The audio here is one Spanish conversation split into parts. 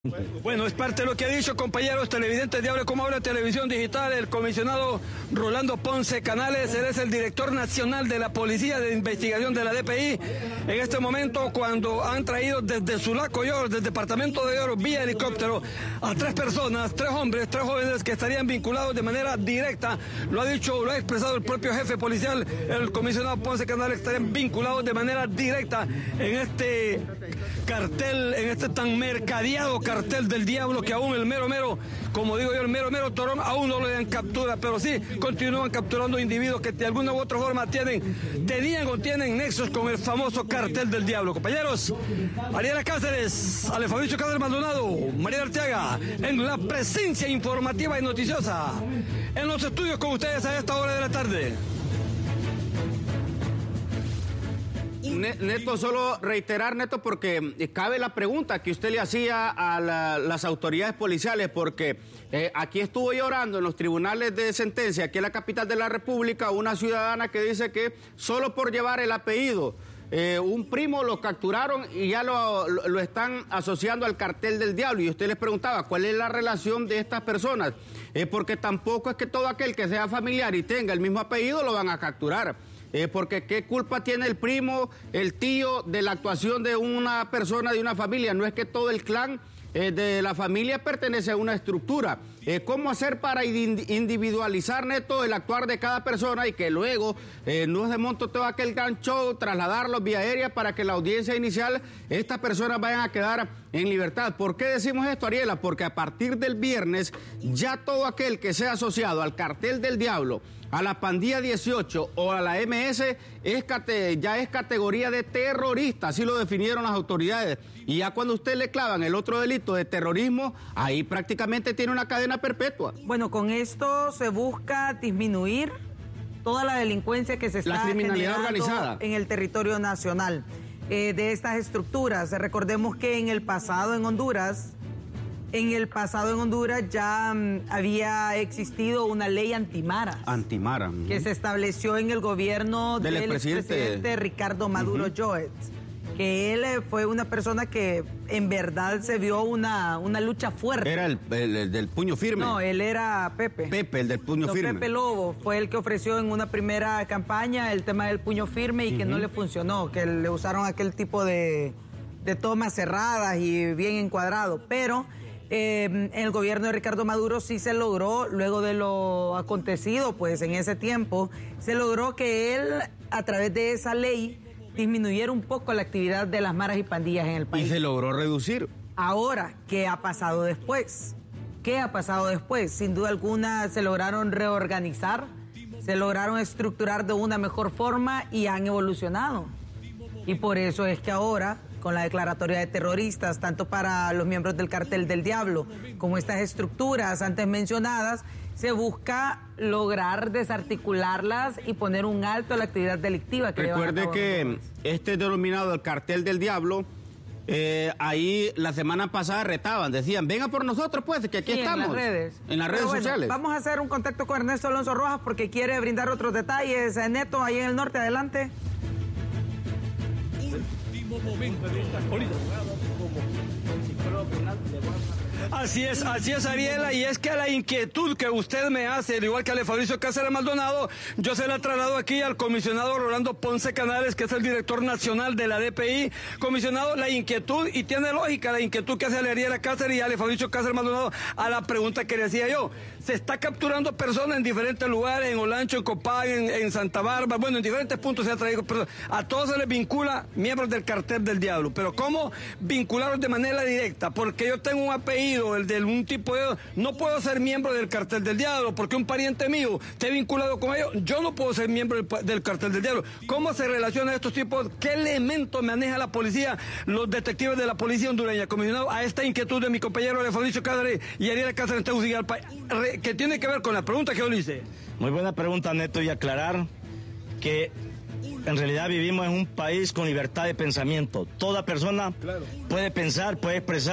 Bueno, es parte de lo que ha dicho, compañeros televidentes de Hable Como Habla Televisión Digital, el comisionado Rolando Ponce Canales. Él es el director nacional de la Policía de Investigación de la DPI. En este momento, cuando han traído desde Sulaco, desde el departamento de Oro, vía helicóptero, a 3 personas, 3 hombres, 3 jóvenes que estarían vinculados de manera directa, lo ha dicho, lo ha expresado el propio jefe policial, el comisionado Ponce Canales, estarían vinculados de manera directa en este cartel, en este tan mercadeado cartel del diablo, que aún el mero, como digo yo, el mero Torón, aún no lo dan captura, pero sí continúan capturando individuos que de alguna u otra forma tenían o tienen nexos con el famoso cartel del diablo. Compañeros, Ariela Cáceres, Ale Fabricio Cáceres Maldonado, María Arteaga, en la presencia informativa y noticiosa, en los estudios con ustedes a esta hora de la tarde. Neto, solo reiterar, Neto, porque cabe la pregunta que usted le hacía a las autoridades policiales, porque aquí estuvo llorando en los tribunales de sentencia, aquí en la capital de la República, una ciudadana que dice que solo por llevar el apellido, un primo lo capturaron y ya lo están asociando al cartel del diablo. Y usted les preguntaba, ¿cuál es la relación de estas personas? Porque tampoco es que todo aquel que sea familiar y tenga el mismo apellido lo van a capturar. Porque qué culpa tiene el primo, el tío, de la actuación de una persona, de una familia. No es que todo el clan de la familia pertenece a una estructura. ¿Cómo hacer para individualizar, Neto, el actuar de cada persona y que luego no se monte todo aquel gran show, trasladarlos vía aérea para que la audiencia inicial, estas personas vayan a quedar en libertad? ¿Por qué decimos esto, Ariela? Porque a partir del viernes ya todo aquel que sea asociado al cartel del diablo, a la pandilla 18 o a la MS ya es categoría de terrorista, así lo definieron las autoridades. Y ya cuando usted le clavan el otro delito de terrorismo, ahí prácticamente tiene una cadena perpetua. Bueno, con esto se busca disminuir toda la delincuencia que se está generando en el territorio nacional de estas estructuras. Recordemos que en el pasado en Honduras ya había existido una ley antimara. Que se estableció en el gobierno del expresidente Ricardo Maduro Joet, que él fue una persona que en verdad se vio una lucha fuerte. Era el del puño firme. No, él era Pepe. Pepe, el del puño firme. Pepe Lobo fue el que ofreció en una primera campaña el tema del puño firme y que no le funcionó, que le usaron aquel tipo de tomas cerradas y bien encuadrado, pero en el gobierno de Ricardo Maduro sí se logró, luego de lo acontecido pues en ese tiempo, se logró que él, a través de esa ley, disminuyera un poco la actividad de las maras y pandillas en el país. Y se logró reducir. Ahora, ¿qué ha pasado después? Sin duda alguna se lograron reorganizar, se lograron estructurar de una mejor forma y han evolucionado. Y por eso es que ahora, con la declaratoria de terroristas, tanto para los miembros del cartel del diablo como estas estructuras antes mencionadas, se busca lograr desarticularlas y poner un alto a la actividad delictiva que recuerde que este denominado el cartel del diablo, ahí la semana pasada retaban, decían, venga por nosotros pues, que aquí estamos. En las redes sociales. Vamos a hacer un contacto con Ernesto Alonso Rojas porque quiere brindar otros detalles. Neto, ahí en el norte, adelante. Así es, Ariela, y es que la inquietud que usted me hace, al igual que Ale Fabricio Cáceres Maldonado, yo se la traslado aquí al comisionado Rolando Ponce Canales, que es el director nacional de la DPI. Comisionado, la inquietud, y tiene lógica, la inquietud que hace Ariela Cáceres y Ale Fabricio Cáceres Maldonado a la pregunta que le hacía yo. Se está capturando personas en diferentes lugares, en Olancho, en Copán, en Santa Bárbara, bueno, en diferentes puntos se ha traído personas. A todos se les vincula miembros del cartel del diablo, pero ¿cómo vincularlos de manera directa? Porque yo tengo un apellido, el de un tipo de... No puedo ser miembro del cartel del diablo, porque un pariente mío esté vinculado con ellos, yo no puedo ser miembro del cartel del diablo. ¿Cómo se relacionan estos tipos? ¿Qué elementos maneja la policía, los detectives de la policía hondureña? Comisionado, a esta inquietud de mi compañero de Fabricio Cáceres y Ariela Cáceres Tegucigalpa, que tiene que ver con la pregunta que yo le hice. Muy buena pregunta, Neto, y aclarar que en realidad vivimos en un país con libertad de pensamiento. Toda persona puede pensar, puede expresar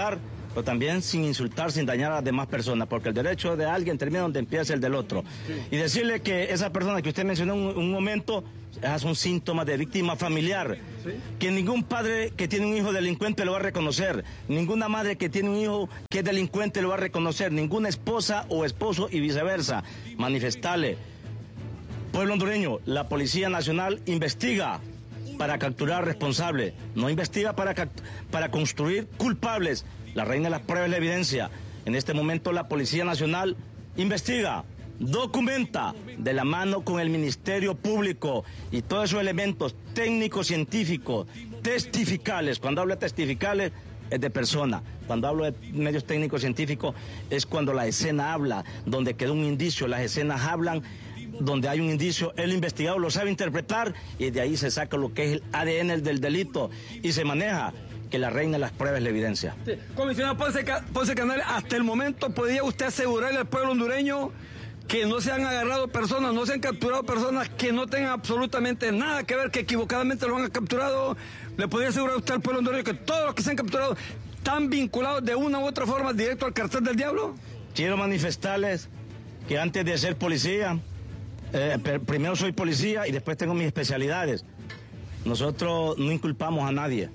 pero también sin insultar, sin dañar a las demás personas, porque el derecho de alguien termina donde empieza el del otro. Y decirle que esa persona que usted mencionó en un momento, esas son síntomas de víctima familiar, que ningún padre que tiene un hijo delincuente lo va a reconocer, ninguna madre que tiene un hijo que es delincuente lo va a reconocer, ninguna esposa o esposo y viceversa. Manifestarle, pueblo hondureño, la Policía Nacional investiga para capturar responsables, no investiga para construir culpables. La reina de las pruebas es la evidencia. En este momento la Policía Nacional investiga, documenta de la mano con el Ministerio Público y todos esos elementos técnicos, científicos, testificales. Cuando hablo de testificales es de persona. Cuando hablo de medios técnicos científicos es cuando la escena habla, donde quedó un indicio. Las escenas hablan donde hay un indicio, el investigador lo sabe interpretar y de ahí se saca lo que es el ADN del delito y se maneja que la reina de las pruebas es la evidencia. Sí. Comisionado Ponce Canales, hasta el momento, ¿podría usted asegurarle al pueblo hondureño que no se han agarrado personas, no se han capturado personas que no tengan absolutamente nada que ver, que equivocadamente lo han capturado? ¿Le podría asegurar usted al pueblo hondureño que todos los que se han capturado están vinculados de una u otra forma directo al cartel del diablo? Quiero manifestarles que antes de ser policía, primero soy policía y después tengo mis especialidades. Nosotros no inculpamos a nadie.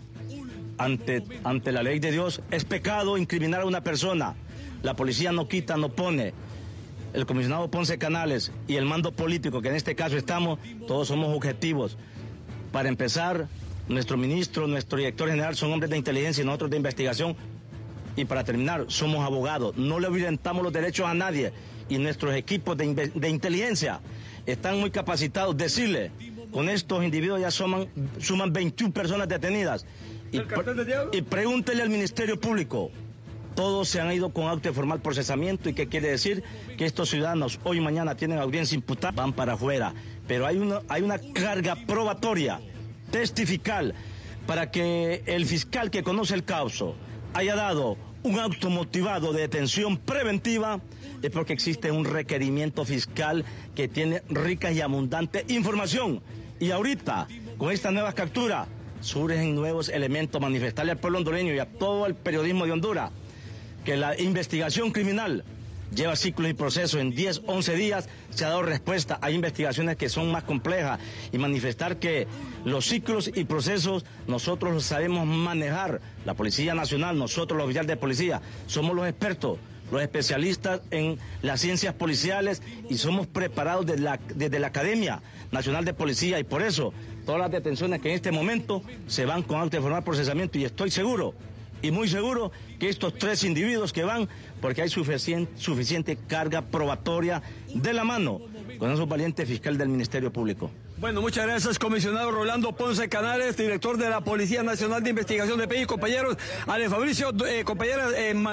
Ante la ley de Dios es pecado incriminar a una persona. La policía no quita, no pone. El comisionado Ponce Canales y el mando político, que en este caso estamos, todos somos objetivos. Para empezar, nuestro ministro, nuestro director general son hombres de inteligencia y nosotros de investigación. Y para terminar, somos abogados. No le violentamos los derechos a nadie. Y nuestros equipos de inteligencia están muy capacitados. Decirle, con estos individuos ya suman 21 personas detenidas. Y pregúntele al Ministerio Público. Todos se han ido con acto de formal procesamiento. ¿Y qué quiere decir? Que estos ciudadanos hoy y mañana tienen audiencia imputada, van para afuera. Pero hay una carga probatoria, testifical, para que el fiscal que conoce el caso haya dado un acto motivado de detención preventiva, es porque existe un requerimiento fiscal que tiene rica y abundante información. Y ahorita, con esta nueva captura, surgen nuevos elementos. Manifestarle al pueblo hondureño y a todo el periodismo de Honduras que la investigación criminal lleva ciclos y procesos. En 10, 11 días se ha dado respuesta. Hay investigaciones que son más complejas y manifestar que los ciclos y procesos nosotros los sabemos manejar. La Policía Nacional, nosotros los oficiales de policía, somos los expertos, los especialistas en las ciencias policiales y somos preparados desde la Academia Nacional de Policía y por eso todas las detenciones que en este momento se van con acto de formal procesamiento y estoy seguro y muy seguro que estos 3 individuos que van, porque hay suficiente carga probatoria de la mano con esos valientes fiscales del Ministerio Público. Bueno, muchas gracias, comisionado Rolando Ponce Canales, director de la Policía Nacional de Investigación de PI. Compañeros, Ale Fabricio, compañera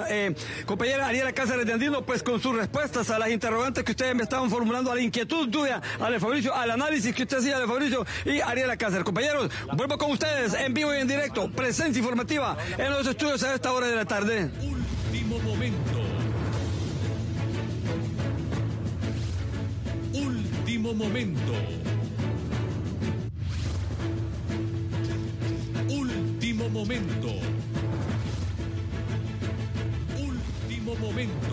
Ariela Cáceres de Andino, pues con sus respuestas a las interrogantes que ustedes me estaban formulando, a la inquietud tuya, Ale Fabricio, al análisis que usted hacía, Ale Fabricio y Ariela Cáceres. Compañeros, vuelvo con ustedes en vivo y en directo, presencia informativa en los estudios a esta hora de la tarde. Último momento. Último momento. Último momento. Último momento.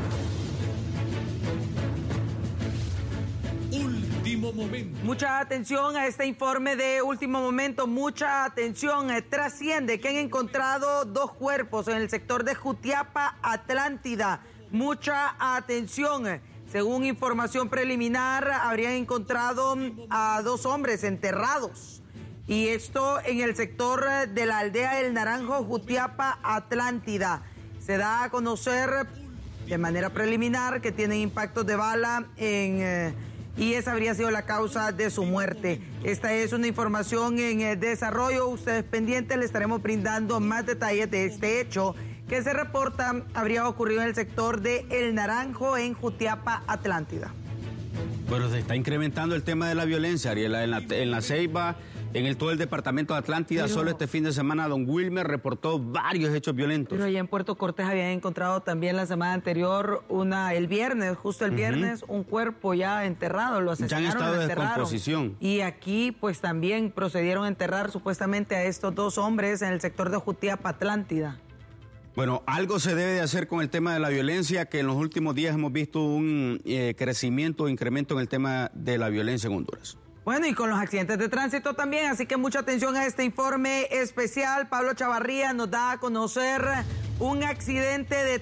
Último momento. Mucha atención a este informe de último momento, mucha atención. Trasciende que han encontrado 2 cuerpos en el sector de Jutiapa, Atlántida. Mucha atención. Según información preliminar, habrían encontrado a 2 hombres enterrados. Y esto en el sector de la aldea El Naranjo, Jutiapa, Atlántida. Se da a conocer de manera preliminar que tienen impactos de bala y esa habría sido la causa de su muerte. Esta es una información en desarrollo. Ustedes pendientes, le estaremos brindando más detalles de este hecho que se reporta habría ocurrido en el sector de El Naranjo en Jutiapa, Atlántida. Pero se está incrementando el tema de la violencia, Ariela, en la Ceiba, en todo el departamento de Atlántida. Solo este fin de semana don Wilmer reportó varios hechos violentos. Pero allá en Puerto Cortés habían encontrado también la semana anterior, el viernes, un cuerpo ya enterrado, lo asesinaron, ya en estado lo de enterraron. descomposición. Y aquí pues también procedieron a enterrar supuestamente a estos 2 hombres en el sector de Jutiapa, Atlántida. Bueno, algo se debe de hacer con el tema de la violencia, que en los últimos días hemos visto un crecimiento, incremento en el tema de la violencia en Honduras. Bueno, y con los accidentes de tránsito también, así que mucha atención a este informe especial. Pablo Chavarría nos da a conocer un accidente de